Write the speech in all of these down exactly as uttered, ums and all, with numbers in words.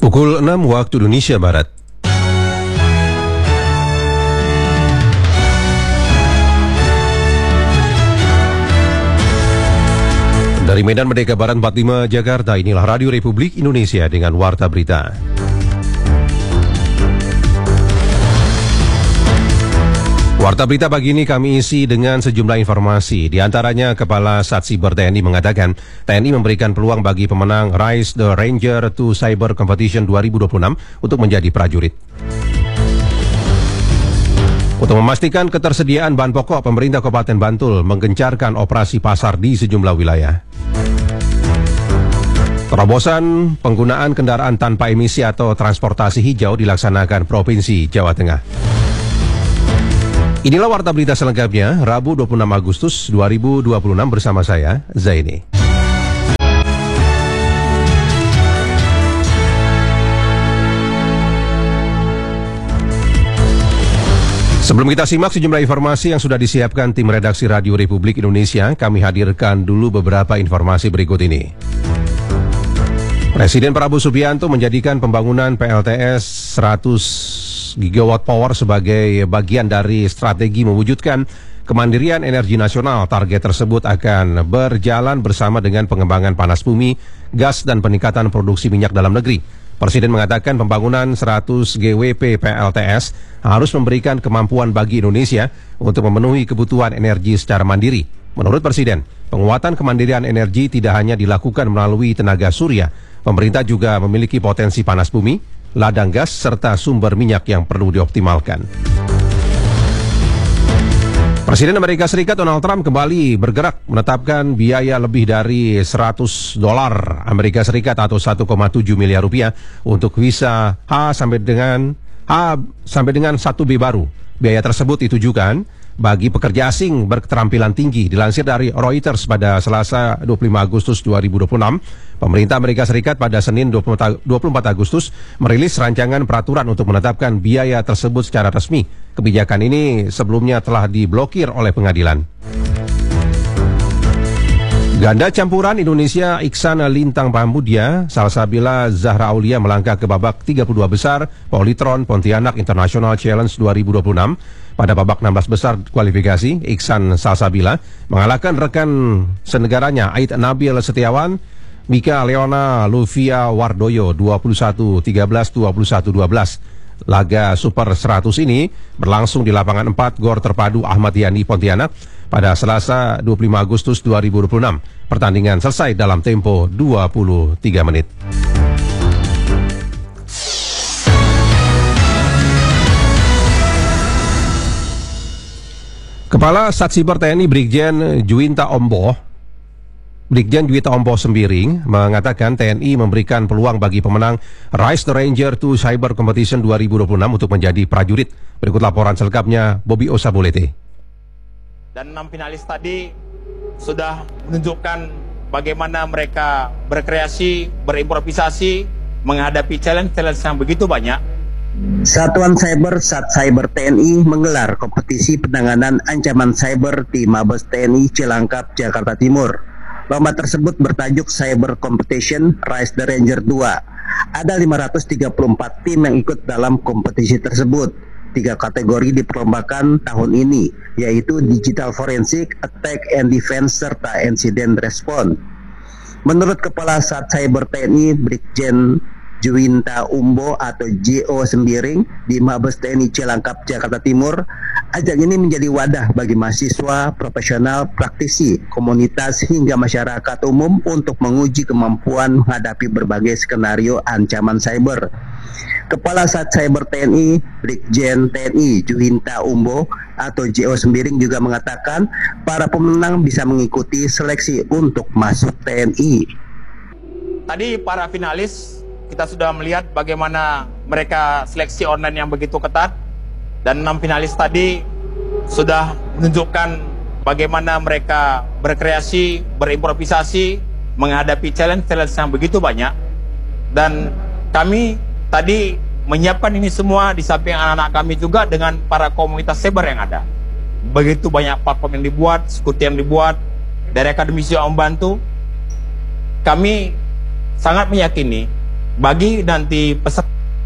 Pukul enam waktu Indonesia Barat. Dari Medan Merdeka Barat empat puluh lima Jakarta, inilah Radio Republik Indonesia dengan Warta Berita. Warta Berita pagi ini kami isi dengan sejumlah informasi. Di antaranya, Kepala Satsiber T N I mengatakan T N I memberikan peluang bagi pemenang Rise the Ranger to Cyber Competition dua ribu dua puluh enam untuk menjadi prajurit. Untuk memastikan ketersediaan bahan pokok, pemerintah Kabupaten Bantul menggencarkan operasi pasar di sejumlah wilayah. Terobosan penggunaan kendaraan tanpa emisi atau transportasi hijau dilaksanakan Provinsi Jawa Tengah. Inilah Warta Berita selengkapnya, Rabu dua puluh enam Agustus dua ribu dua puluh enam bersama saya, Zaini. Sebelum kita simak sejumlah informasi yang sudah disiapkan tim redaksi Radio Republik Indonesia, kami hadirkan dulu beberapa informasi berikut ini. Presiden Prabowo Subianto menjadikan pembangunan P L T S seratus gigawatt power sebagai bagian dari strategi mewujudkan kemandirian energi nasional. Target tersebut akan berjalan bersama dengan pengembangan panas bumi, gas, dan peningkatan produksi minyak dalam negeri. Presiden mengatakan pembangunan seratus gigawatt P L T S harus memberikan kemampuan bagi Indonesia untuk memenuhi kebutuhan energi secara mandiri. Menurut Presiden, penguatan kemandirian energi tidak hanya dilakukan melalui tenaga surya. Pemerintah juga memiliki potensi panas bumi, ladang gas, serta sumber minyak yang perlu dioptimalkan. Presiden Amerika Serikat Donald Trump kembali bergerak menetapkan biaya lebih dari seratus dolar Amerika Serikat atau satu koma tujuh miliar rupiah untuk visa H sampai dengan H sampai dengan satu B baru. Biaya tersebut ditujukan bagi pekerja asing berketerampilan tinggi. Dilansir dari Reuters pada Selasa dua puluh lima Agustus dua ribu dua puluh enam, pemerintah Amerika Serikat pada Senin dua puluh empat Agustus merilis rancangan peraturan untuk menetapkan biaya tersebut secara resmi. Kebijakan ini sebelumnya telah diblokir oleh pengadilan. Ganda campuran Indonesia Iksan Lintang Pambudia, Salsabila Zahra Aulia melangkah ke babak tiga puluh dua besar Polytron Pontianak International Challenge dua ribu dua puluh enam. Pada babak enam belas besar kualifikasi, Iksan Salsabila mengalahkan rekan senegaranya Ait Nabil Setiawan, Mika Leona Luvia Wardoyo dua puluh satu tiga belas, dua puluh satu dua belas. Laga Super seratus ini berlangsung di lapangan empat Gor Terpadu Ahmad Yani Pontianak pada Selasa dua puluh lima Agustus dua ribu dua puluh enam. Pertandingan selesai dalam tempo dua puluh tiga menit. Kepala Satsiber T N I Brigjen Juwinta Ombo Brigjen Juwinta Ombo Sembiring mengatakan T N I memberikan peluang bagi pemenang Rise the Ranger to Cyber Competition dua ribu dua puluh enam untuk menjadi prajurit. Berikut laporan selengkapnya Bobby Osabolete. Dan enam finalis tadi sudah menunjukkan bagaimana mereka berkreasi, berimprovisasi, menghadapi challenge-challenge yang begitu banyak. Satuan Cyber Sat Cyber T N I menggelar kompetisi penanganan ancaman cyber di Mabes T N I Cilangkap, Jakarta Timur. Lomba tersebut bertajuk Cyber Competition Rise the Ranger dua. Ada lima ratus tiga puluh empat tim yang ikut dalam kompetisi tersebut. Tiga kategori diperlombakan tahun ini, yaitu Digital Forensic, Attack and Defense, serta Incident Response. Menurut Kepala Sat Cyber T N I Brigjen Juwinta Umbo atau J O Sembiring di Mabes T N I Cilangkap, Jakarta Timur, ajang ini menjadi wadah bagi mahasiswa, profesional, praktisi, komunitas, hingga masyarakat umum untuk menguji kemampuan menghadapi berbagai skenario ancaman cyber. Kepala Sat Cyber T N I Brigjen T N I Juwinta Umbo atau J O Sembiring juga mengatakan para pemenang bisa mengikuti seleksi untuk masuk T N I. Tadi para finalis kita sudah melihat bagaimana mereka seleksi online yang begitu ketat, dan enam finalis tadi sudah menunjukkan bagaimana mereka berkreasi, berimprovisasi, menghadapi challenge-challenge yang begitu banyak. Dan kami tadi menyiapkan ini semua di samping anak-anak kami juga dengan para komunitas cyber yang ada. Begitu banyak platform yang dibuat, sekutu yang dibuat, dari akademisi yang membantu. Kami sangat meyakini bagi nanti peserta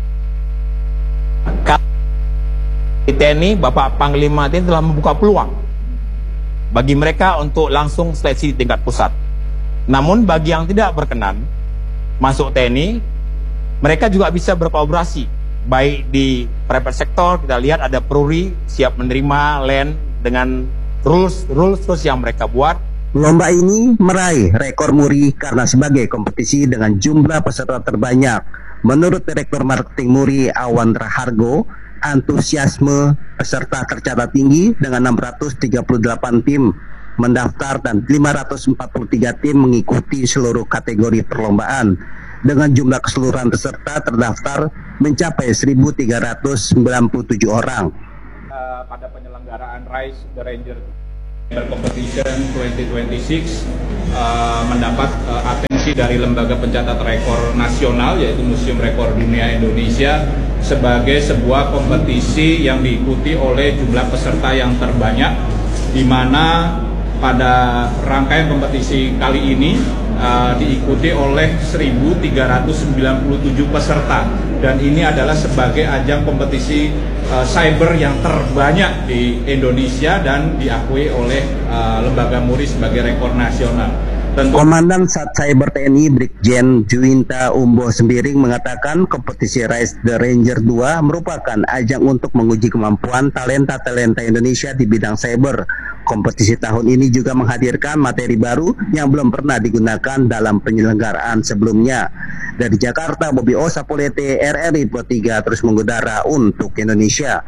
T N I, Bapak Panglima T N I telah membuka peluang bagi mereka untuk langsung seleksi di tingkat pusat. Namun bagi yang tidak berkenan masuk T N I, mereka juga bisa berkolaborasi baik di private sector. Kita lihat ada Polri siap menerima L A N dengan rules rules rules yang mereka buat. Lomba ini meraih rekor muri karena sebagai kompetisi dengan jumlah peserta terbanyak. Menurut Direktur Marketing Muri Awan Rahargo, antusiasme peserta tercatat tinggi dengan enam ratus tiga puluh delapan tim mendaftar dan lima ratus empat puluh tiga tim mengikuti seluruh kategori perlombaan. Dengan jumlah keseluruhan peserta terdaftar mencapai seribu tiga ratus sembilan puluh tujuh orang. Uh, pada penyelenggaraan Rise the Ranger Competition dua ribu dua puluh enam uh, mendapat uh, atensi dari Lembaga Pencatat Rekor Nasional, yaitu Museum Rekor Dunia Indonesia, sebagai sebuah kompetisi yang diikuti oleh jumlah peserta yang terbanyak, di mana pada rangkaian kompetisi kali ini uh, diikuti oleh seribu tiga ratus sembilan puluh tujuh peserta, dan ini adalah sebagai ajang kompetisi uh, cyber yang terbanyak di Indonesia dan diakui oleh uh, Lembaga Muri sebagai rekor nasional. Tentu... Komandan Sat Cyber T N I Brigjen Juwinta Umbo Sembiring mengatakan kompetisi Rise the Ranger dua merupakan ajang untuk menguji kemampuan talenta-talenta Indonesia di bidang cyber. Kompetisi tahun ini juga menghadirkan materi baru yang belum pernah digunakan dalam penyelenggaraan sebelumnya. Dari Jakarta, Bobby Osapolete, R R I Pro tiga terus mengudara untuk Indonesia.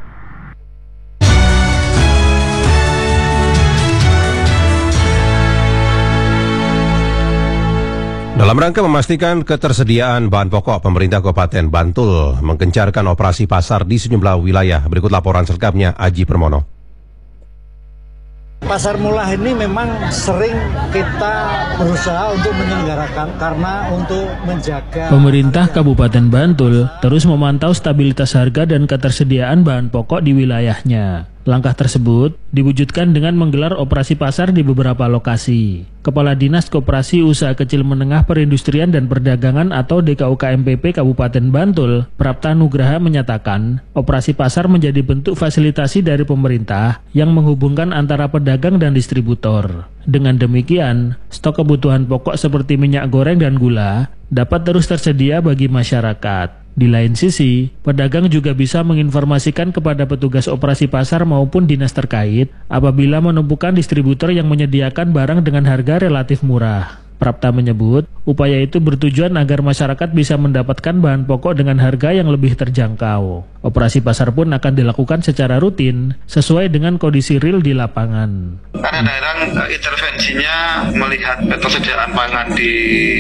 Dalam rangka memastikan ketersediaan bahan pokok, pemerintah Kabupaten Bantul menggencarkan operasi pasar di sejumlah wilayah. Berikut laporan selengkapnya, Aji Permono. Pasar murah ini memang sering kita berusaha untuk menyelenggarakan karena untuk menjaga. Pemerintah Kabupaten Bantul terus memantau stabilitas harga dan ketersediaan bahan pokok di wilayahnya. Langkah tersebut diwujudkan dengan menggelar operasi pasar di beberapa lokasi. Kepala Dinas Koperasi Usaha Kecil Menengah Perindustrian dan Perdagangan atau D K U K M P P Kabupaten Bantul, Prapta Nugraha menyatakan, operasi pasar menjadi bentuk fasilitasi dari pemerintah yang menghubungkan antara pedagang dan distributor. Dengan demikian, stok kebutuhan pokok seperti minyak goreng dan gula dapat terus tersedia bagi masyarakat. Di lain sisi, pedagang juga bisa menginformasikan kepada petugas operasi pasar maupun dinas terkait apabila menemukan distributor yang menyediakan barang dengan harga relatif murah. Prapta menyebut, upaya itu bertujuan agar masyarakat bisa mendapatkan bahan pokok dengan harga yang lebih terjangkau. Operasi pasar pun akan dilakukan secara rutin, sesuai dengan kondisi real di lapangan. Karena daerah intervensinya melihat ketersediaan pangan di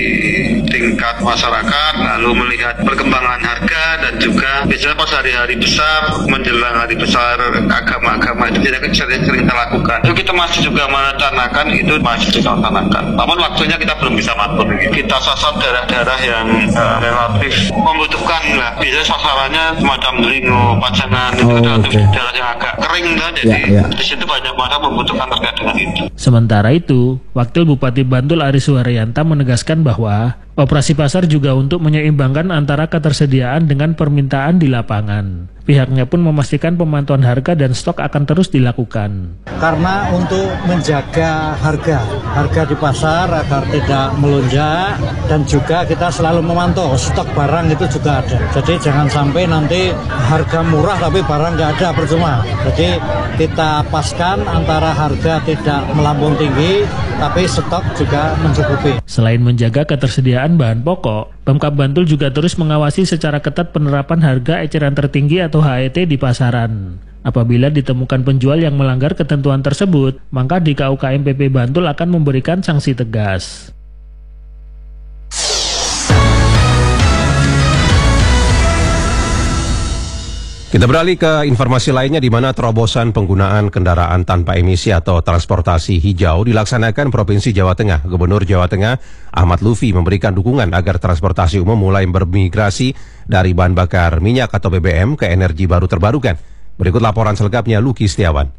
tingkat masyarakat, lalu melihat perkembangan harga, dan juga biasanya pas hari-hari besar, menjelang hari besar agama-agama itu tidak sering kita lakukan. Itu kita masih juga merencanakan, itu masih kita laksanakan. Namun waktunya kita belum bisa matur. Kita sasar daerah-daerah yang uh, relatif membutuhkan lah. Biasanya sasarannya semacam Dringo, Pajangan, itu oh, relatif okay. daerah yang agak kering kan, jadi ya, ya. di situ banyak masyarakat membutuhkan terkait dengan itu. Sementara itu, Wakil Bupati Bantul Aris Suharyanta menegaskan bahwa operasi pasar juga untuk menyeimbangkan antara ketersediaan dengan permintaan di lapangan. Pihaknya pun memastikan pemantauan harga dan stok akan terus dilakukan. Karena untuk menjaga harga, harga di pasar agar tidak melonjak, dan juga kita selalu memantau stok barang itu juga ada. Jadi jangan sampai nanti harga murah tapi barang nggak ada, percuma. Jadi kita paskan antara harga tidak melambung tinggi, tapi stok juga mencukupi. Selain menjaga ketersediaan bahan pokok, Pemkab Bantul juga terus mengawasi secara ketat penerapan harga eceran tertinggi atau H E T di pasaran. Apabila ditemukan penjual yang melanggar ketentuan tersebut, maka D K U K M P P Bantul akan memberikan sanksi tegas. Kita beralih ke informasi lainnya, di mana terobosan penggunaan kendaraan tanpa emisi atau transportasi hijau dilaksanakan Provinsi Jawa Tengah. Gubernur Jawa Tengah Ahmad Lutfi memberikan dukungan agar transportasi umum mulai bermigrasi dari bahan bakar minyak atau B B M ke energi baru terbarukan. Berikut laporan selengkapnya Luki Setiawan.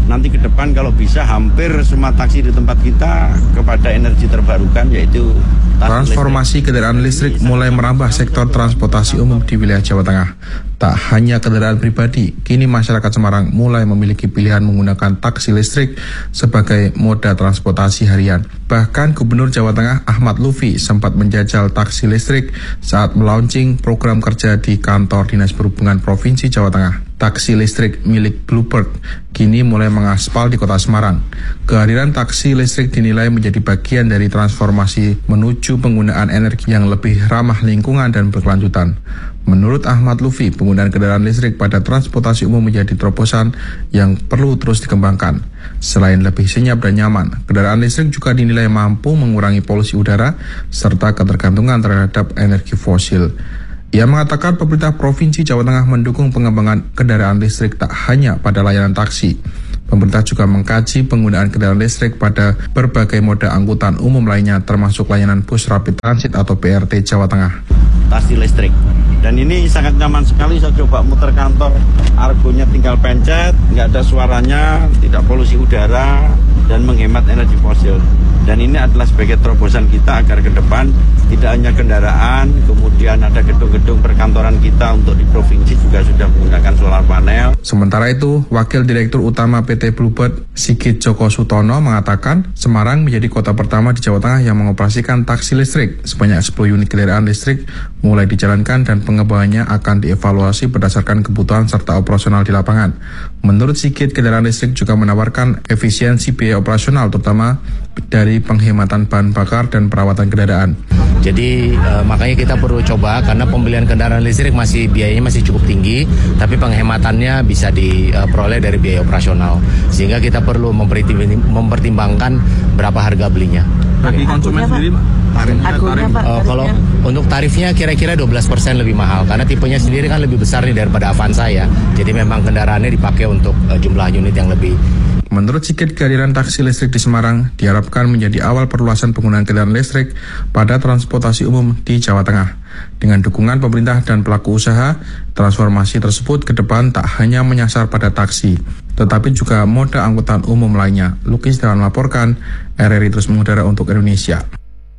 nanti ke depan kalau bisa hampir semua taksi di tempat kita kepada energi terbarukan, yaitu transformasi kendaraan listrik mulai merambah sektor transportasi umum di wilayah Jawa Tengah. Tak hanya kendaraan pribadi, kini masyarakat Semarang mulai memiliki pilihan menggunakan taksi listrik sebagai moda transportasi harian. Bahkan Gubernur Jawa Tengah Ahmad Lutfi sempat menjajal taksi listrik saat melaunching program kerja di kantor Dinas Perhubungan Provinsi Jawa Tengah. Taksi listrik milik Bluebird kini mulai mengaspal di kota Semarang. Kehadiran taksi listrik dinilai menjadi bagian dari transformasi menuju penggunaan energi yang lebih ramah lingkungan dan berkelanjutan. Menurut Ahmad Lutfi, penggunaan kendaraan listrik pada transportasi umum menjadi terobosan yang perlu terus dikembangkan. Selain lebih senyap dan nyaman, kendaraan listrik juga dinilai mampu mengurangi polusi udara serta ketergantungan terhadap energi fosil. Ia mengatakan pemerintah Provinsi Jawa Tengah mendukung pengembangan kendaraan listrik tak hanya pada layanan taksi. Pemerintah juga mengkaji penggunaan kendaraan listrik pada berbagai moda angkutan umum lainnya termasuk layanan bus rapid transit atau B R T Jawa Tengah. Taksi listrik. Dan ini sangat nyaman sekali, saya coba muter kantor, argonya tinggal pencet, nggak ada suaranya, tidak polusi udara, dan menghemat energi fosil. Dan ini adalah sebagai terobosan kita agar ke depan tidak hanya kendaraan, kemudian ada gedung-gedung perkantoran kita untuk di provinsi juga sudah menggunakan solar panel. Sementara itu, Wakil Direktur Utama P T Bluebird Sigit Joko Sutono mengatakan Semarang menjadi kota pertama di Jawa Tengah yang mengoperasikan taksi listrik. Sebanyak sepuluh unit kendaraan listrik mulai dijalankan dan pengembangannya akan dievaluasi berdasarkan kebutuhan serta operasional di lapangan. Menurut Sigit, kendaraan listrik juga menawarkan efisiensi biaya operasional terutama dari penghematan bahan bakar dan perawatan kendaraan. Jadi eh, makanya kita perlu coba karena pembelian kendaraan listrik masih biayanya masih cukup tinggi, tapi penghematannya bisa diperoleh dari biaya operasional. Sehingga kita perlu mempertimbangkan berapa harga belinya. Bagi konsumen sendiri, tarifnya, tarif. Uh, kalau untuk tarifnya kira-kira dua belas persen lebih mahal karena tipenya sendiri kan lebih besar nih daripada Avanza ya. Jadi memang kendaraannya dipakai untuk uh, jumlah unit yang lebih. Menurut Sigit, kehadiran taksi listrik di Semarang diharapkan menjadi awal perluasan penggunaan kendaraan listrik pada transportasi umum di Jawa Tengah. Dengan dukungan pemerintah dan pelaku usaha, transformasi tersebut ke depan tak hanya menyasar pada taksi, tetapi juga moda angkutan umum lainnya. Lukis Dawan melaporkan, R R I terus mengudara untuk Indonesia.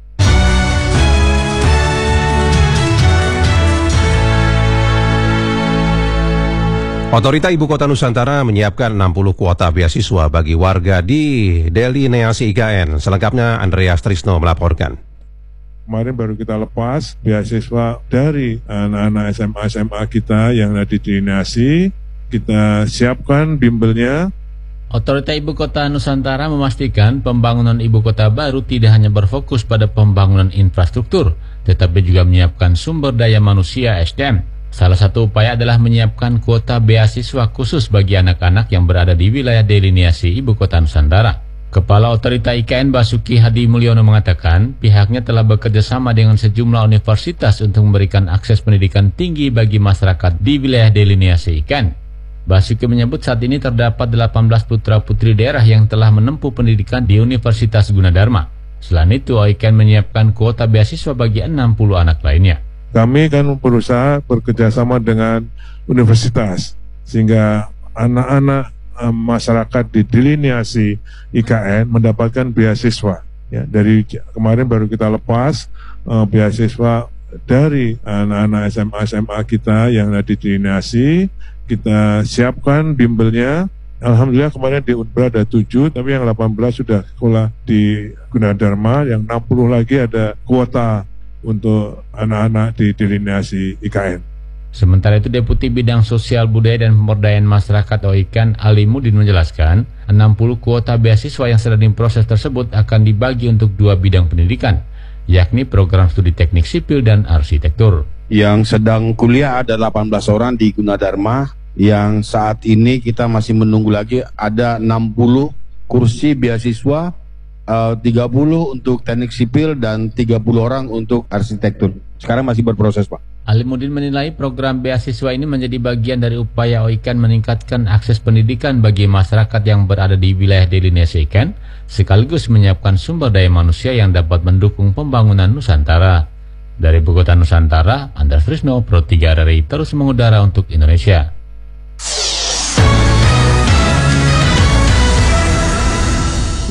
Otorita Ibu Kota Nusantara menyiapkan enam puluh kuota beasiswa bagi warga di delineasi I K N. Selengkapnya Andreas Trisno melaporkan. Kemarin baru kita lepas beasiswa dari anak-anak S M A S M A kita yang ada di delineasi. Kita siapkan bimbelnya. Otorita Ibu Kota Nusantara memastikan pembangunan ibu kota baru tidak hanya berfokus pada pembangunan infrastruktur, tetapi juga menyiapkan sumber daya manusia S D M. Salah satu upaya adalah menyiapkan kuota beasiswa khusus bagi anak-anak yang berada di wilayah delineasi Ibu Kota Nusantara. Kepala Otorita I K N Basuki Hadi Mulyono mengatakan pihaknya telah bekerja sama dengan sejumlah universitas untuk memberikan akses pendidikan tinggi bagi masyarakat di wilayah delineasi I K N. Basuki menyebut saat ini terdapat delapan belas putra-putri daerah yang telah menempuh pendidikan di Universitas Gunadarma. Selain itu, I K N menyiapkan kuota beasiswa bagi enam puluh anak lainnya. Kami kan berusaha bekerjasama dengan universitas sehingga anak-anak um, masyarakat di delineasi I K N mendapatkan beasiswa. Ya, dari kemarin baru kita lepas uh, beasiswa dari anak-anak S M A S M A kita yang ada di delineasi. Kita siapkan bimbelnya. Alhamdulillah kemarin di Unbra ada tujuh, tapi yang delapan belas sudah sekolah di Gunadarma, yang enam puluh lagi ada kuota untuk anak-anak di delineasi I K N. Sementara itu, Deputi Bidang Sosial Budaya dan Pemberdayaan Masyarakat O I K N Ali Mudin menjelaskan, enam puluh kuota beasiswa yang sedang diproses tersebut akan dibagi untuk dua bidang pendidikan, yakni program studi teknik sipil dan arsitektur. Yang sedang kuliah ada delapan belas orang di Gunadarma, yang saat ini kita masih menunggu lagi ada enam puluh kursi beasiswa, uh, tiga puluh untuk teknik sipil dan tiga puluh orang untuk arsitektur. Sekarang masih berproses, Pak. Alimudin menilai program beasiswa ini menjadi bagian dari upaya O I K N meningkatkan akses pendidikan bagi masyarakat yang berada di wilayah delineasi I K N, sekaligus menyiapkan sumber daya manusia yang dapat mendukung pembangunan Nusantara. Dari Ibu Kota Nusantara, Andreas Trisno, Pro tiga R R I terus mengudara untuk Indonesia.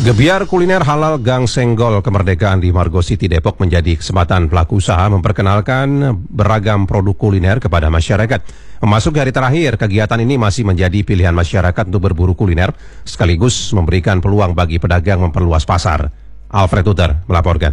Gebiar kuliner halal Gang Senggol Kemerdekaan di Margo City Depok menjadi kesempatan pelaku usaha memperkenalkan beragam produk kuliner kepada masyarakat. Memasuki hari terakhir, kegiatan ini masih menjadi pilihan masyarakat untuk berburu kuliner, sekaligus memberikan peluang bagi pedagang memperluas pasar. Alfred Uter melaporkan.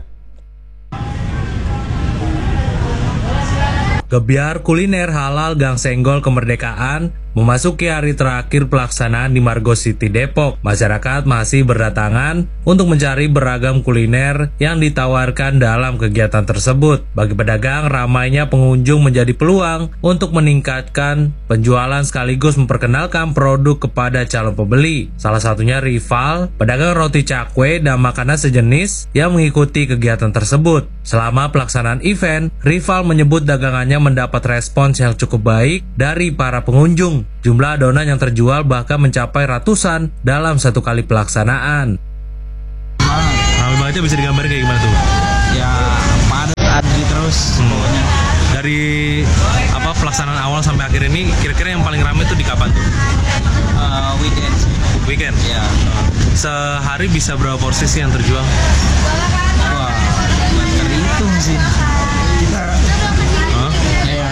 Gebiar kuliner halal Gang Senggol Kemerdekaan memasuki hari terakhir pelaksanaan di Margo City Depok. Masyarakat masih berdatangan untuk mencari beragam kuliner yang ditawarkan dalam kegiatan tersebut. Bagi pedagang, ramainya pengunjung menjadi peluang untuk meningkatkan penjualan sekaligus memperkenalkan produk kepada calon pembeli. Salah satunya Rival, pedagang roti cakwe dan makanan sejenis yang mengikuti kegiatan tersebut. Selama pelaksanaan event, Rival menyebut dagangannya mendapat respons yang cukup baik dari para pengunjung. Jumlah adonan yang terjual bahkan mencapai ratusan dalam satu kali pelaksanaan. Ramai banget, bisa digambarin kayak gimana tuh? Ya padat, adri terus hmm. pokoknya. Dari apa pelaksanaan awal sampai akhir ini, kira-kira yang paling ramai tuh di kapan tuh? Uh, weekend. Weekend? Ya. Sehari bisa berapa porsi sih yang terjual? Wah, nggak terhitung sih. Kita huh? ya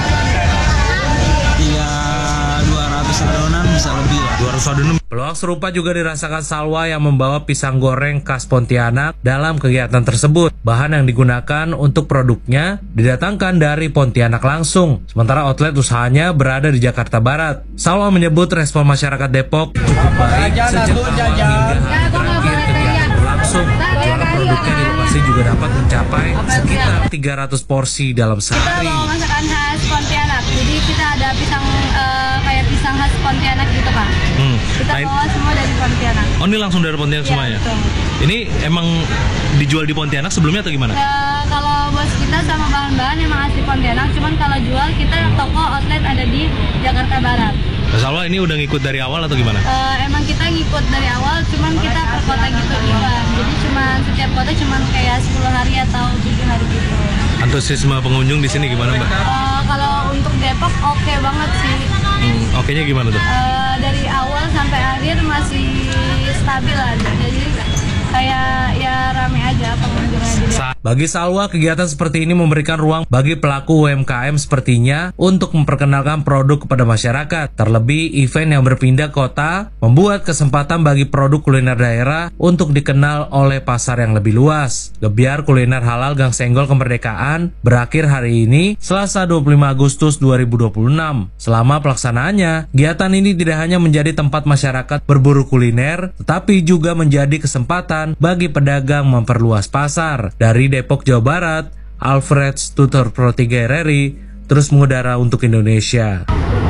tiga dua ratus adonan bisa lebih lah. dua ratus adonan. Peluang serupa juga dirasakan Salwa yang membawa pisang goreng khas Pontianak dalam kegiatan tersebut. Bahan yang digunakan untuk produknya didatangkan dari Pontianak langsung, sementara outlet usahanya berada di Jakarta Barat. Salwa menyebut respon masyarakat Depok cukup baik sejak awal hingga hari terakhir kegiatan berlangsung. Jualan produknya di lokasi juga dapat mencapai sekitar tiga ratus porsi dalam sehari. Kita bawa masakan khas Pontianak, jadi kita ada pisang uh, kayak pisang khas Pontianak gitu Pak. Hmm. Kita nah, bawa semua dari Pontianak. Oh, ini langsung dari Pontianak ya, semuanya? Betul. Ini emang dijual di Pontianak sebelumnya atau gimana? Uh, kalau bos kita sama bahan-bahan emang asli Pontianak, cuman kalau jual kita toko outlet ada di Jakarta Barat. Mas Salwa ini udah ngikut dari awal atau gimana? Uh, emang kita ngikut dari awal, cuman kita per kota gitu juga. Jadi cuman setiap kota cuman kayak sepuluh hari atau tujuh hari gitu. Antusiasme pengunjung di sini gimana Mbak? Uh, kalau untuk Depok oke okay banget sih. Hmm, Oke-nya gimana tuh? Uh, dari awal sampai akhir masih stabil aja. Jadi kayak ya rame aja pengunjungnya. Bagi Salwa, kegiatan seperti ini memberikan ruang bagi pelaku U M K M sepertinya untuk memperkenalkan produk kepada masyarakat. Terlebih, event yang berpindah kota membuat kesempatan bagi produk kuliner daerah untuk dikenal oleh pasar yang lebih luas. Gebiar kuliner halal Gang Senggol Kemerdekaan berakhir hari ini, Selasa dua puluh lima Agustus dua ribu dua puluh enam. Selama pelaksanaannya, kegiatan ini tidak hanya menjadi tempat masyarakat berburu kuliner, tetapi juga menjadi kesempatan bagi pedagang memperluas pasar. Dari Depok, Jawa Barat, Alfred Tutor Pro tiga R R I terus mengudara untuk Indonesia.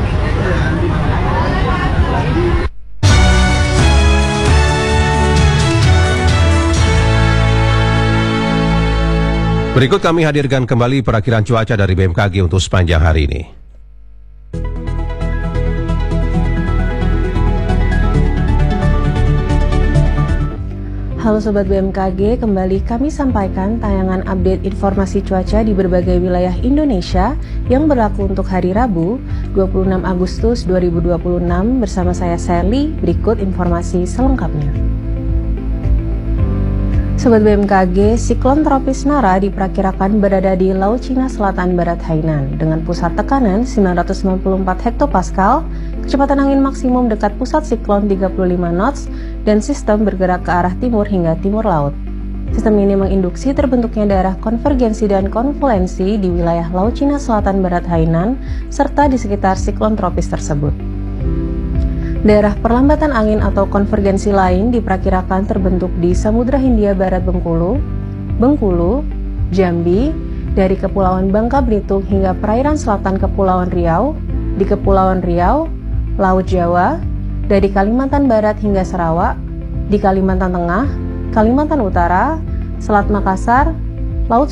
Berikut kami hadirkan kembali perakiran cuaca dari B M K G untuk sepanjang hari ini. Halo Sobat B M K G, kembali kami sampaikan tayangan update informasi cuaca di berbagai wilayah Indonesia yang berlaku untuk hari Rabu, dua puluh enam Agustus dua ribu dua puluh enam bersama saya Sally. Berikut informasi selengkapnya. Sobat B M K G, siklon tropis Nara diperkirakan berada di Laut Cina Selatan Barat Hainan dengan pusat tekanan sembilan ratus sembilan puluh empat hektopascal, kecepatan angin maksimum dekat pusat siklon tiga puluh lima knots, dan sistem bergerak ke arah timur hingga timur laut. Sistem ini menginduksi terbentuknya daerah konvergensi dan konfluensi di wilayah Laut Cina Selatan Barat Hainan serta di sekitar siklon tropis tersebut. Daerah perlambatan angin atau konvergensi lain diperkirakan terbentuk di Samudra Hindia Barat Bengkulu, Bengkulu, Jambi, dari Kepulauan Bangka Belitung hingga perairan selatan Kepulauan Riau, di Kepulauan Riau, Laut Jawa, dari Kalimantan Barat hingga Sarawak, di Kalimantan Tengah, Kalimantan Utara, Selat Makassar,